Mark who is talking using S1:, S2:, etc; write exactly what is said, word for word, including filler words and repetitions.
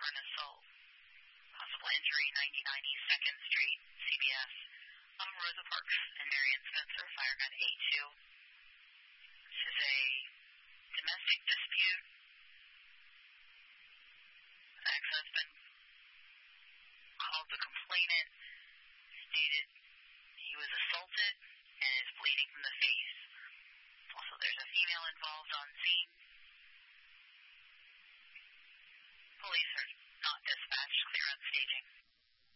S1: an assault. Possible injury, ninety ninety second Street, C B S. Um, Rosa Parks and Marion Spencer, fire gun eight two. This is a domestic dispute. An ex-husband called the complainant, stated he was assaulted and is bleeding from the face. Also, there's a female involved on scene. Police